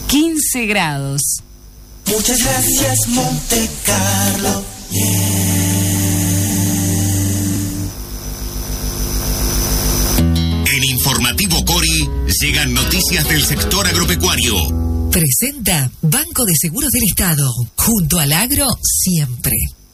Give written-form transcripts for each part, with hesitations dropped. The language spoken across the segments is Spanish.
15 grados. Muchas gracias, Monte Carlo. En Informativo Cori llegan noticias del sector agropecuario. Presenta Banco de Seguros del Estado. Junto al agro, siempre.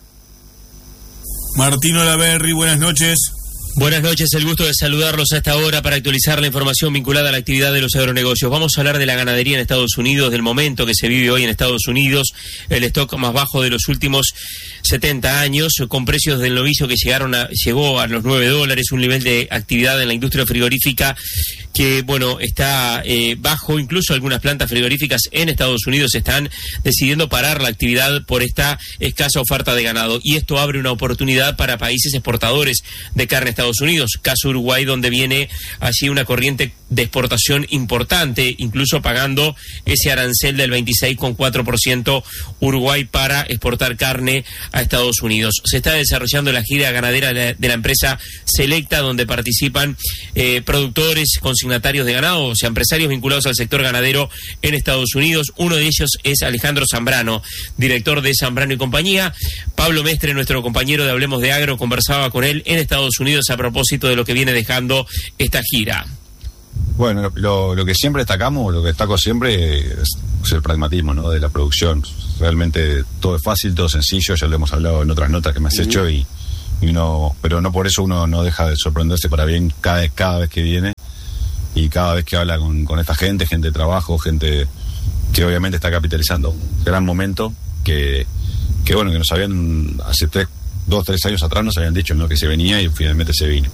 Martín Olaverri, buenas noches. Buenas noches, el gusto de saludarlos a esta hora para actualizar la información vinculada a la actividad de los agronegocios. Vamos a hablar de la ganadería en Estados Unidos, del momento que se vive hoy en Estados Unidos, el stock más bajo de los últimos 70 años, con precios del novicio que llegó a los $9, un nivel de actividad en la industria frigorífica que, bueno, está bajo. Incluso algunas plantas frigoríficas en Estados Unidos están decidiendo parar la actividad por esta escasa oferta de ganado. Y esto abre una oportunidad para países exportadores de carne a Estados Unidos, caso Uruguay, donde viene allí una corriente de exportación importante, incluso pagando ese arancel del 26,4% Uruguay para exportar carne a Estados Unidos. Se está desarrollando la gira ganadera de la empresa Selecta, donde participan productores, consignatarios de ganado, o sea, empresarios vinculados al sector ganadero en Estados Unidos. Uno de ellos es Alejandro Zambrano, director de Zambrano y Compañía. Pablo Mestre, nuestro compañero de Hablemos de Agro, conversaba con él en Estados Unidos a propósito de lo que viene dejando esta gira. Bueno, lo que siempre destacamos, lo que destaco siempre es el pragmatismo, ¿no?, de la producción. Realmente todo es fácil, todo sencillo, ya lo hemos hablado en otras notas que me has hecho y no, pero no por eso uno no deja de sorprenderse para bien cada vez que viene y cada vez que habla con esta gente de trabajo, gente que obviamente está capitalizando un gran momento que bueno, que nos habían hace 2-3 años atrás nos habían dicho, ¿no?, que se venía y finalmente se vino.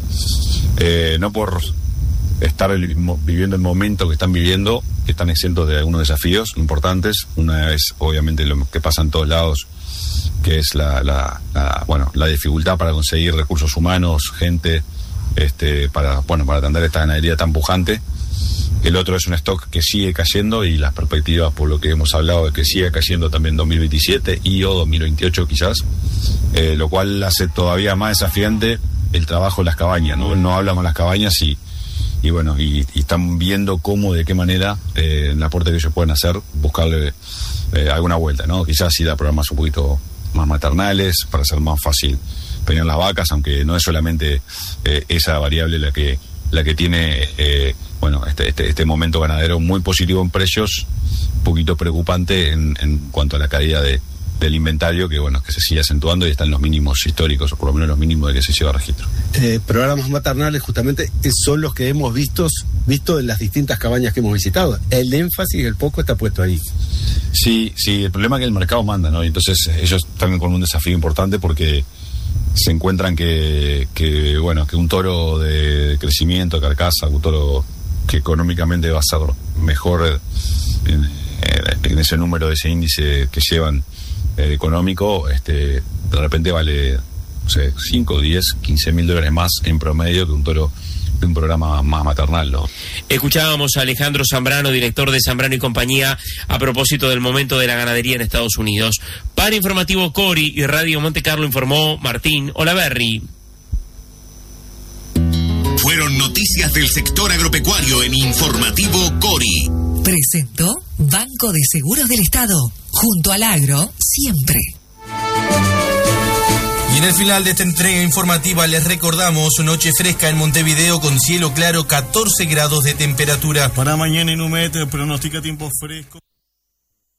No por estar viviendo el momento que están viviendo, que están exentos de algunos desafíos importantes. Una es obviamente lo que pasa en todos lados, que es la dificultad para conseguir recursos humanos, gente, para atender esta ganadería tan pujante. El otro es un stock que sigue cayendo y las perspectivas, por lo que hemos hablado, de que sigue cayendo también 2027 o 2028 quizás, lo cual hace todavía más desafiante el trabajo en las cabañas, ¿no? No hablan con las cabañas y están viendo cómo, de qué manera, en el aporte que ellos pueden hacer, buscarle alguna vuelta, ¿no? Quizás ir a programas un poquito más maternales para hacer más fácil peñar las vacas, aunque no es solamente esa variable la que tiene este momento ganadero muy positivo en precios, un poquito preocupante en cuanto a la caída del inventario, que se sigue acentuando y está en los mínimos históricos, o por lo menos los mínimos de que se lleva registro. Programas maternales justamente son los que hemos visto en las distintas cabañas que hemos visitado. El énfasis, el foco está puesto ahí. Sí, el problema es que el mercado manda, ¿no? Y entonces ellos están con un desafío importante porque se encuentran que un toro de crecimiento, de carcasa, un toro que económicamente va a ser mejor en ese número, de ese índice que llevan económico, de repente vale 5, 10, 15 mil dólares más en promedio que un toro de un programa más maternal, ¿no? Escuchábamos a Alejandro Zambrano, director de Zambrano y Compañía, a propósito del momento de la ganadería en Estados Unidos. Para Informativo Cori y Radio Monte Carlo informó Martín Olaverri. Fueron noticias del sector agropecuario en Informativo Cori. Presentó Banco de Seguros del Estado. Junto al agro, siempre. Y en el final de esta entrega informativa les recordamos noche fresca en Montevideo con cielo claro, 14 grados de temperatura. Para mañana en Inumet pronostica tiempo fresco.